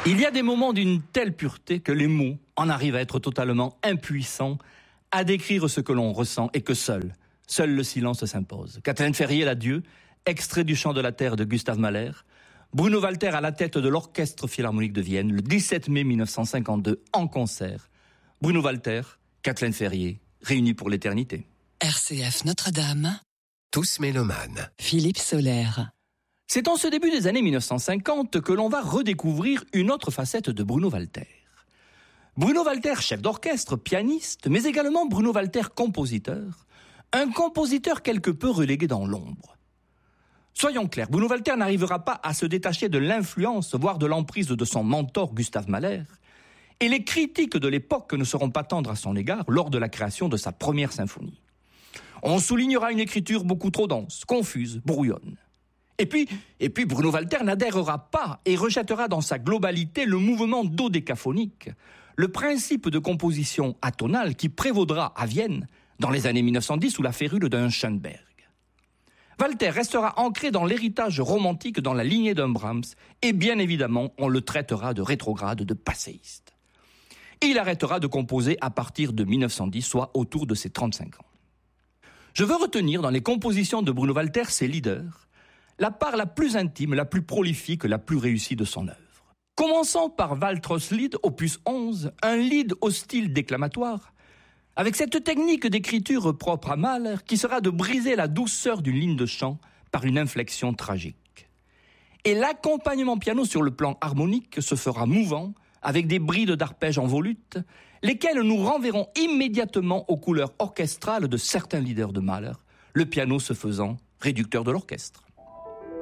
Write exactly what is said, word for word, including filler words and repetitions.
Il y a des moments d'une telle pureté que les mots en arrivent à être totalement impuissants à décrire ce que l'on ressent et que seul, seul le silence s'impose. Kathleen Ferrier, l'adieu, extrait du Chant de la Terre de Gustav Mahler, Bruno Walter à la tête de l'Orchestre Philharmonique de Vienne, le dix-sept mai mille neuf cent cinquante-deux, en concert. Bruno Walter, Kathleen Ferrier, réunis pour l'éternité. R C F Notre-Dame. Tous mélomanes. Philippe Sollaire. C'est en ce début des années mille neuf cent cinquante que l'on va redécouvrir une autre facette de Bruno Walter. Bruno Walter, chef d'orchestre, pianiste, mais également Bruno Walter, compositeur, un compositeur quelque peu relégué dans l'ombre. Soyons clairs, Bruno Walter n'arrivera pas à se détacher de l'influence, voire de l'emprise de son mentor Gustav Mahler, et les critiques de l'époque ne seront pas tendres à son égard lors de la création de sa première symphonie. On soulignera une écriture beaucoup trop dense, confuse, brouillonne. Et puis, et puis Bruno Walter n'adhérera pas et rejettera dans sa globalité le mouvement dodécaphonique, le principe de composition atonale qui prévaudra à Vienne dans les années mille neuf cent dix sous la férule d'un Schoenberg. Walter restera ancré dans l'héritage romantique dans la lignée d'un Brahms et bien évidemment on le traitera de rétrograde, de passéiste. Il arrêtera de composer à partir de mille neuf cent dix, soit autour de ses trente-cinq ans. Je veux retenir dans les compositions de Bruno Walter ses leaders, la part la plus intime, la plus prolifique, la plus réussie de son œuvre. Commençons par Waltraud-Lied, opus onze, un lied au style déclamatoire, avec cette technique d'écriture propre à Mahler qui sera de briser la douceur d'une ligne de chant par une inflexion tragique. Et l'accompagnement piano sur le plan harmonique se fera mouvant, avec des brides d'arpèges en volute, lesquels nous renverront immédiatement aux couleurs orchestrales de certains leaders de Mahler, le piano se faisant réducteur de l'orchestre.